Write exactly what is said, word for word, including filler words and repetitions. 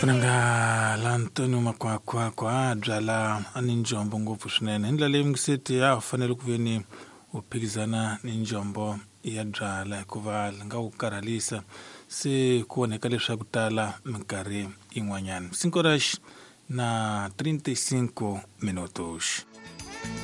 Nanga Antonio Makwakwa kwa byala ani njombo ngopfu swinene hi ndlela leyi mingiseti ya u fanele ku ve ni u phikizana ni njombo ya byala hikuva nga wu karhalisa se ku onheka leswaku tala minkarhi yin'wanyana cinco horas na trinta e cinco minutos.